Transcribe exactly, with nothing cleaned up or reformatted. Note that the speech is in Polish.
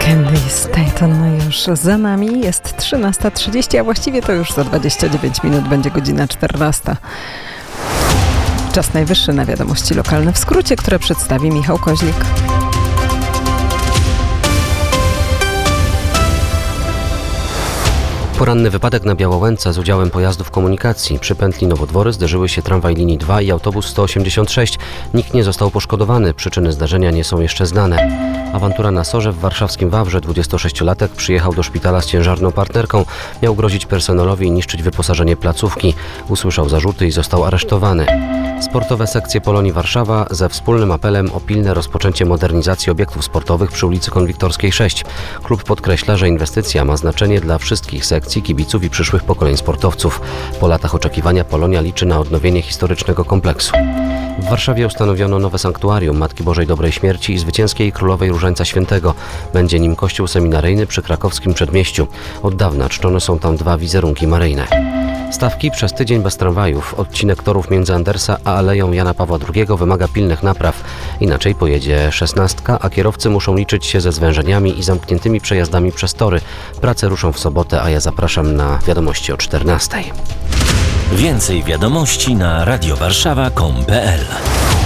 Candy Staton już za nami. Jest trzynasta trzydzieści, a właściwie to już za dwadzieścia dziewięć minut będzie godzina czternasta. Czas najwyższy na wiadomości lokalne w skrócie, które przedstawi Michał Koźlik. Poranny wypadek na Białołęce z udziałem pojazdów komunikacji. Przy pętli Nowodwory zderzyły się tramwaj linii dwa i autobus sto osiemdziesiąt sześć. Nikt nie został poszkodowany. Przyczyny zdarzenia nie są jeszcze znane. Awantura na Sorze w warszawskim Wawrze. dwudziestosześciolatek przyjechał do szpitala z ciężarną partnerką. Miał grozić personelowi i niszczyć wyposażenie placówki. Usłyszał zarzuty i został aresztowany. Sportowe sekcje Polonii Warszawa ze wspólnym apelem o pilne rozpoczęcie modernizacji obiektów sportowych przy ulicy Konwiktorskiej sześć. Klub podkreśla, że inwestycja ma znaczenie dla wszystkich sekcji, kibiców i przyszłych pokoleń sportowców. Po latach oczekiwania Polonia liczy na odnowienie historycznego kompleksu. W Warszawie ustanowiono nowe sanktuarium Matki Bożej Dobrej Śmierci i Zwycięskiej Królowej Różańca Świętego. Będzie nim kościół seminaryjny przy krakowskim Przedmieściu. Od dawna czczone są tam dwa wizerunki maryjne. Stawki przez tydzień bez tramwajów. Odcinek torów między Andersa a Aleją Jana Pawła drugiego wymaga pilnych napraw. Inaczej pojedzie szesnastka, a kierowcy muszą liczyć się ze zwężeniami i zamkniętymi przejazdami przez tory. Prace ruszą w sobotę, a ja zapraszam na wiadomości o czternastej. Więcej wiadomości na radiowarszawa kropka com kropka pe el.